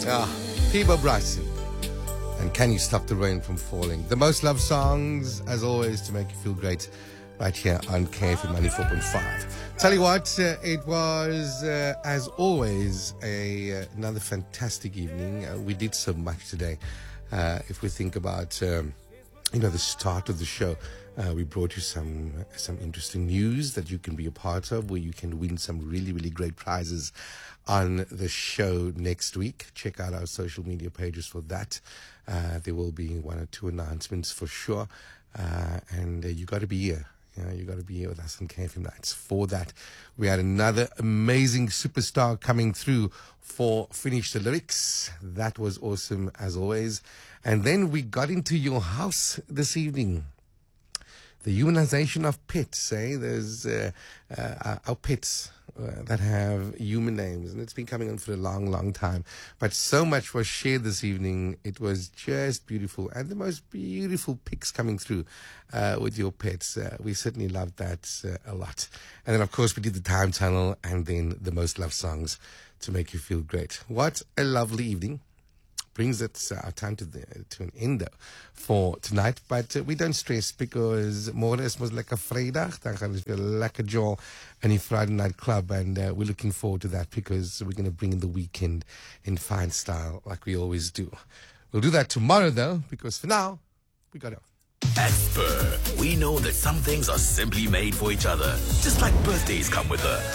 Peebo Bryson. And Can You Stop the Rain from Falling? The most loved songs, as always, to make you feel great, right here on KFM 94.5. Tell you what, it was, as always, another fantastic evening. We did so much today. If we think about, the start of the show, we brought you some interesting news that you can be a part of, where you can win some really, really great prizes on the show next week. Check out our social media pages for that. There will be one or two announcements for sure. And you got to be here. You got to be here with us on KFM Nights. For that, we had another amazing superstar coming through for Finish the Lyrics. That was awesome, as always. And then we got into your house this evening. The humanization of pets, There's our pets that have human names, and it's been coming on for a long, long time. But so much was shared this evening. It was just beautiful, and the most beautiful pics coming through with your pets. We certainly loved that a lot. And then, of course, we did the Time Tunnel, and then the most loved songs to make you feel great. What a lovely evening. Brings it our time to an end for tonight, but we don't stress, because môre is mos lekker Vrydag, dan gaan ons weer lekker jol in die Friday night club, and we're looking forward to that, because we're going to bring in the weekend in fine style like we always do. We'll do that tomorrow though, because for now we got to. At Spur, we know that some things are simply made for each other, just like birthdays come with a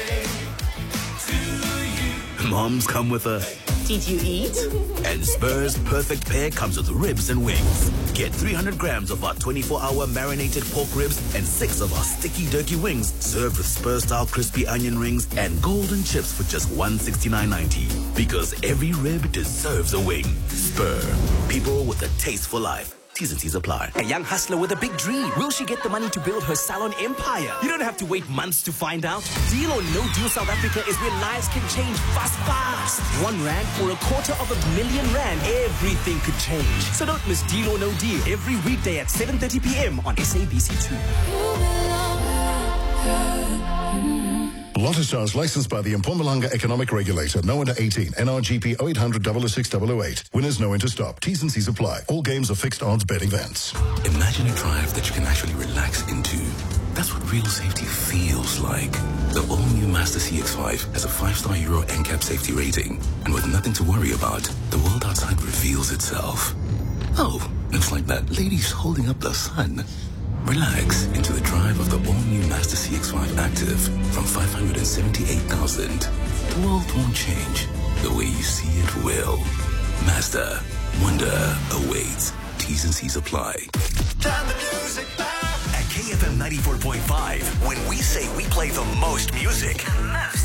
moms come with a did you eat? And Spur's perfect pair comes with ribs and wings. Get 300 grams of our 24-hour marinated pork ribs and 6 of our sticky turkey wings, served with Spur-style crispy onion rings and golden chips for just $169.90. Because every rib deserves a wing. Spur, people with a taste for life. T's and C's apply. A young hustler with a big dream. Will she get the money to build her salon empire? You don't have to wait months to find out. Deal or No Deal South Africa is where lives can change fast. R1 for R250,000. Everything could change. So don't miss Deal or No Deal every weekday at 7:30 p.m. on SABC2. Lotto Stars licensed by the Mpumalanga Economic Regulator. No under 18. NRGP 0800 006 008. Winners know when to stop. T's and C's apply. All games are fixed odds bet events. Imagine a drive that you can actually relax into. That's what real safety feels like. The all-new Mazda CX-5 has a 5-star Euro NCAP safety rating. And with nothing to worry about, the world outside reveals itself. Oh, looks like that lady's holding up the sun. Relax into the drive of the all-new Mazda CX-5 Active from 578,000. The world won't change. The way you see it will. Mazda. Wonder awaits. T's and C's apply. Turn the music back. At KFM 94.5, when we say we play the most music,